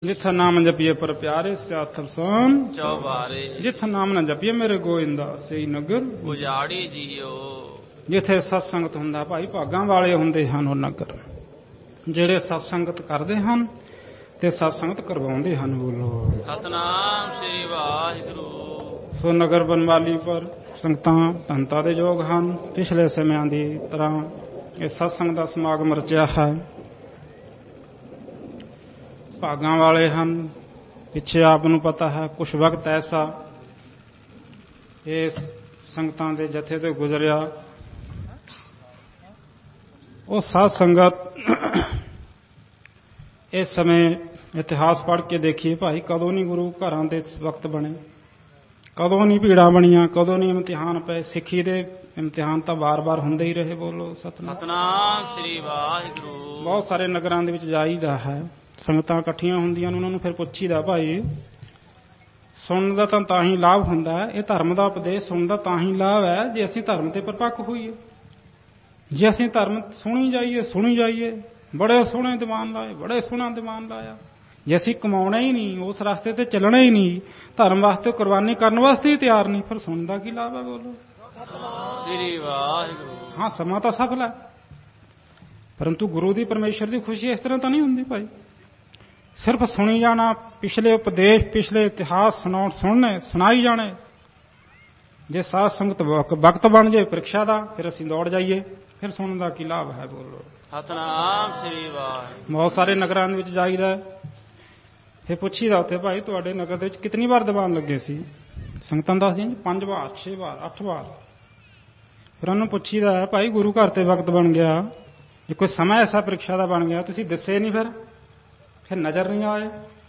ਜਿੱਥ ਨਾਮ ਜਪੀਏ ਪਰ ਪਿਆਰੇ ਸਿਆਥਰ ਸੋਨ ਚੌਬਾਰੇ। ਜਿੱਥ ਨਾਮ ਨਾ ਜਪੀਏ ਮੇਰੇ ਗੋਇੰਦਾ ਸਹੀ ਨਗਰ ਉਜਾੜੀ ਜੀਓ। ਜਿੱਥੇ ਸਤਸੰਗਤ ਹੁੰਦਾ ਭਾਈ ਭਾਗਾਂ ਵਾਲੇ ਹੁੰਦੇ ਹਨ ਉਹ ਨਗਰ, ਜਿਹੜੇ ਸਤਸੰਗਤ ਕਰਦੇ ਹਨ ਤੇ ਸਤਸੰਗਤ ਕਰਵਾਉਂਦੇ ਹਨ। ਬੋਲੋ ਸਤਨਾਮ ਸ੍ਰੀ ਵਾਹਿਗੁਰੂ। ਸੋ ਨਗਰ ਬਨਵਾਲੀ ਪਰ ਸੰਗਤਾਂ ਧੰਤਾ ਦੇ ਯੋਗ ਹਨ। ਪਿਛਲੇ ਸਮਿਆਂ ਦੀ ਤਰ੍ਹਾਂ ਇਹ ਸਤਸੰਗ ਦਾ ਸਮਾਗਮ ਰਚਿਆ ਹੈ। ਭਾਗਾਂ ਵਾਲੇ ਹਨ। ਪਿੱਛੇ ਆਪ ਨੂੰ ਪਤਾ ਹੈ ਕੁਛ ਵਕਤ ਐਸਾ ਇਹ ਸੰਗਤਾਂ ਦੇ ਜਥੇ ਤੋਂ ਗੁਜ਼ਰਿਆ। ਉਹ ਸਾਧ ਸੰਗਤ ਇਸ ਸਮੇਂ ਇਤਿਹਾਸ ਪੜ੍ਹ ਕੇ ਦੇਖੀਏ ਭਾਈ, ਕਦੋਂ ਨਹੀਂ ਗੁਰੂ ਘਰਾਂ ਦੇ ਵਕਤ ਬਣੇ, ਕਦੋਂ ਨਹੀਂ ਭੀੜਾਂ ਬਣੀਆਂ, ਕਦੋਂ ਨਹੀਂ ਇਮਤਿਹਾਨ ਪਏ। ਸਿੱਖੀ ਦੇ ਇਮਤਿਹਾਨ ਤਾਂ ਵਾਰ-ਵਾਰ ਹੁੰਦੇ ਹੀ ਰਹੇ। ਬੋਲੋ ਸਤਨਾਮ ਸ੍ਰੀ ਵਾਹਿਗੁਰੂ। ਬਹੁਤ ਸਾਰੇ ਨਗਰਾਂ ਦੇ ਵਿੱਚ ਜਾਈਦਾ ਹੈ, ਸੰਗਤਾਂ ਇਕੱਠੀਆਂ ਹੁੰਦੀਆਂ ਨੇ, ਉਹਨਾਂ ਨੂੰ ਫਿਰ ਪੁੱਛੀਦਾ ਭਾਈ ਸੁਣਨ ਦਾ ਤਾਂ ਹੀ ਲਾਭ ਹੁੰਦਾ ਹੈ, ਇਹ ਧਰਮ ਦਾ ਉਪਦੇਸ਼ ਸੁਣਨ ਦਾ ਤਾਂ ਹੀ ਲਾਭ ਹੈ ਜੇ ਅਸੀਂ ਧਰਮ ਤੇ ਪਰਪੱਕ ਹੋਈਏ। ਜੇ ਅਸੀਂ ਧਰਮ ਸੁਣੀ ਜਾਈਏ ਬੜੇ ਸੋਹਣੇ ਦੀਵਾਨ ਲਾਏ, ਬੜੇ ਸੋਹਣਾ ਦੀਵਾਨ ਲਾਇਆ, ਜੇ ਅਸੀਂ ਕਮਾਉਣਾ ਹੀ ਨਹੀਂ, ਉਸ ਰਸਤੇ ਤੇ ਚੱਲਣਾ ਹੀ ਨਹੀਂ, ਧਰਮ ਵਾਸਤੇ ਕੁਰਬਾਨੀ ਕਰਨ ਵਾਸਤੇ ਹੀ ਤਿਆਰ ਨਹੀਂ, ਫਿਰ ਸੁਣਨ ਦਾ ਕੀ ਲਾਭ ਹੈ। ਬੋਲੋ ਸ੍ਰੀ ਵਾਹਿਗੁਰੂ। ਹਾਂ ਸਮਾਂ ਤਾਂ ਸਫਲ ਹੈ, ਪਰੰਤੂ ਗੁਰੂ ਦੀ ਪਰਮੇਸ਼ਰ ਦੀ ਖੁਸ਼ੀ ਇਸ ਤਰ੍ਹਾਂ ਤਾਂ ਨਹੀਂ ਹੁੰਦੀ ਭਾਈ। ਸਿਰਫ ਸੁਣੀ ਜਾਣਾ, ਪਿਛਲੇ ਉਪਦੇਸ਼ ਪਿਛਲੇ ਇਤਿਹਾਸ ਸੁਣਾਈ ਜਾਣੇ। ਜੇ ਸਾਧ ਸੰਗਤ ਵਕਤ ਬਣ ਜਾਏ ਪ੍ਰੀਖਿਆ ਦਾ, ਫਿਰ ਅਸੀਂ ਦੌੜ ਜਾਈਏ, ਫਿਰ ਸੁਣਨ ਦਾ ਕੀ ਲਾਭ ਹੈ। ਬੋਲੋ ਸਤਨਾਮ ਸ੍ਰੀ ਵਾਹਿਗੁਰੂ। ਬਹੁਤ ਸਾਰੇ ਨਗਰਾਂ ਦੇ ਵਿੱਚ ਜਾਈਦਾ, ਫਿਰ ਪੁੱਛੀਦਾ ਉੱਥੇ ਭਾਈ ਤੁਹਾਡੇ ਨਗਰ ਦੇ ਵਿੱਚ ਕਿਤਨੀ ਵਾਰ ਦੀਵਾਨ ਲੱਗੇ ਸੀ। ਸੰਗਤਾਂ ਦੱਸਦੀਆਂ 5 ਵਾਰ 6 ਵਾਰ 8 ਵਾਰ। ਫਿਰ ਉਹਨੂੰ ਪੁੱਛੀਦਾ ਭਾਈ ਗੁਰੂ ਘਰ ਤੇ ਵਕਤ ਬਣ ਗਿਆ, ਜੇ ਕੋਈ ਸਮਾਂ ਐਸਾ ਪ੍ਰੀਖਿਆ ਦਾ ਬਣ ਗਿਆ ਤੁਸੀਂ ਦੱਸੇ ਨਹੀਂ, ਫਿਰ ਨਜ਼ਰ ਨਹੀਂ ਆਏ।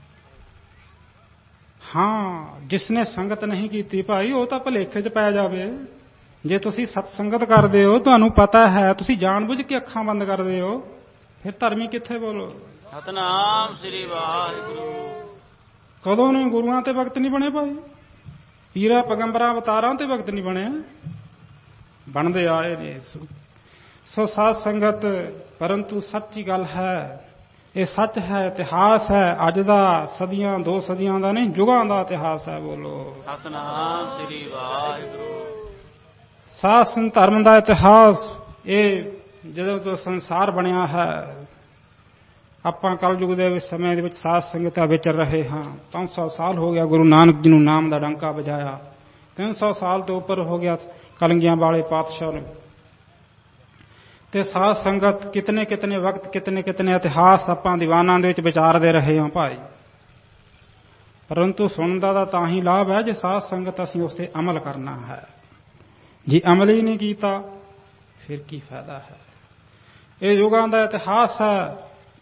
ਹਾਂ ਜਿਸਨੇ ਸੰਗਤ ਨਹੀਂ ਕੀਤੀ ਭਾਈ ਉਹ ਤਾਂ ਭੁਲੇਖੇ 'ਚ ਪੈ ਜਾਵੇ। ਜੇ ਤੁਸੀਂ ਸਤਸੰਗਤ ਕਰਦੇ ਹੋ, ਤੁਹਾਨੂੰ ਪਤਾ ਹੈ, ਤੁਸੀਂ ਜਾਣਬੁੱਝ ਕੇ ਅੱਖਾਂ ਬੰਦ ਕਰਦੇ ਹੋ, ਫਿਰ ਧਰਮੀ ਕਿੱਥੇ। ਬੋਲੋ ਸਤਨਾਮ ਸ੍ਰੀ ਵਾਹਿਗੁਰੂ। ਕਦੋਂ ਨੇ ਗੁਰੂਆਂ ਤੇ ਵਕਤ ਨਹੀਂ ਬਣੇ ਭਾਈ, ਪੀਰਾਂ ਪੈਗੰਬਰਾਂ ਅਵਤਾਰਾਂ ਤੇ ਵਕਤ ਨਹੀਂ ਬਣੇ, ਬਣਦੇ ਆਏ ਨੇ। ਸੋ ਸਾਧ ਸੰਗਤ, ਪਰੰਤੂ ਸੱਚੀ ਗੱਲ ਹੈ, ਇਹ ਸੱਚ ਹੈ, ਇਤਿਹਾਸ ਹੈ ਅੱਜ ਦਾ, ਸਦੀਆਂ 2 ਸਦੀਆਂ ਦਾ ਨਹੀਂ, ਯੁਗਾਂ ਦਾ ਇਤਿਹਾਸ ਹੈ। ਬੋਲੋ ਸਤਨਾਮ ਸ੍ਰੀ ਵਾਹਿਗੁਰੂ। ਸਾਧ ਸੰਗਤ ਧਰਮ ਦਾ ਇਤਿਹਾਸ ਇਹ ਜਦੋਂ ਤੋਂ ਸੰਸਾਰ ਬਣਿਆ ਹੈ। ਆਪਾਂ ਕਲਯੁਗ ਦੇ ਸਮੇਂ ਦੇ ਵਿੱਚ ਸਾਧ ਸੰਗਤਾਂ ਵਿਚਰ ਰਹੇ ਹਾਂ। 300 ਸਾਲ ਹੋ ਗਿਆ ਗੁਰੂ ਨਾਨਕ ਜੀ ਨੂੰ ਨਾਮ ਦਾ ਡੰਕਾ ਵਜਾਇਆ, 300 ਸਾਲ ਤੋਂ ਉੱਪਰ ਹੋ ਗਿਆ ਕਲੰਗੀਆਂ ਵਾਲੇ ਪਾਤਸ਼ਾਹ ਨੂੰ। ਤੇ ਸਾਧ ਸੰਗਤ ਕਿਤਨੇ ਵਕਤ ਕਿਤਨੇ ਇਤਿਹਾਸ ਆਪਾਂ ਦੀਵਾਨਾਂ ਦੇ ਵਿੱਚ ਵਿਚਾਰਦੇ ਰਹੇ ਹਾਂ ਭਾਈ। ਪਰੰਤੂ ਸੁਣਨ ਦਾ ਤਾਂ ਹੀ ਲਾਭ ਹੈ ਜੇ ਸਾਧ ਸੰਗਤ ਅਸੀਂ ਉਸ ਤੇ ਅਮਲ ਕਰਨਾ ਹੈ। ਜੇ ਅਮਲ ਹੀ ਨਹੀਂ ਕੀਤਾ ਫਿਰ ਕੀ ਫਾਇਦਾ ਹੈ। ਇਹ ਯੁਗਾਂ ਦਾ ਇਤਿਹਾਸ ਹੈ।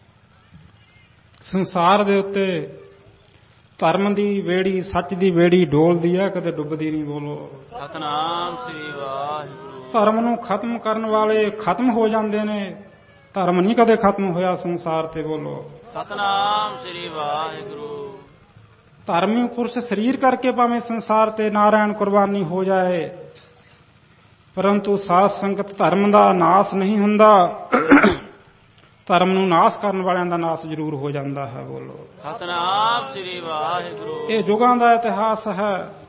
ਸੰਸਾਰ ਦੇ ਉੱਤੇ ਧਰਮ ਦੀ ਵੇੜੀ, ਸੱਚ ਦੀ ਵੇੜੀ ਡੋਲਦੀ ਹੈ, ਕਦੇ ਡੁੱਬਦੀ ਨਹੀਂ। ਬੋਲੋ ਸਤਨਾਮ ਸ੍ਰੀ ਵਾਹਿਗੁਰੂ। ਧਰਮ ਨੂੰ ਖਤਮ ਕਰਨ ਵਾਲੇ ਖਤਮ ਹੋ ਜਾਂਦੇ ਨੇ, ਧਰਮ ਨਹੀਂ ਕਦੇ ਖਤਮ ਹੋਇਆ ਸੰਸਾਰ ਤੇ। ਬੋਲੋ ਸਤਨਾਮ ਸ੍ਰੀ ਵਾਹਿਗੁਰੂ। ਧਰਮੀ ਪੁਰਸ਼ ਸਰੀਰ ਕਰਕੇ ਭਾਵੇਂ ਸੰਸਾਰ ਤੇ ਨਾਰਾਇਣ ਕੁਰਬਾਨੀ ਹੋ ਜਾਏ, ਪਰੰਤੂ ਸਾਧ ਸੰਗਤ ਧਰਮ ਦਾ ਨਾਸ ਨਹੀਂ ਹੁੰਦਾ, ਧਰਮ ਨੂੰ ਨਾਸ ਕਰਨ ਵਾਲਿਆਂ ਦਾ ਨਾਸ ਜ਼ਰੂਰ ਹੋ ਜਾਂਦਾ ਹੈ। ਬੋਲੋ ਸਤਨਾਮ ਸ੍ਰੀ ਵਾਹਿਗੁਰੂ। ਇਹ ਯੁਗਾਂ ਦਾ ਇਤਿਹਾਸ ਹੈ।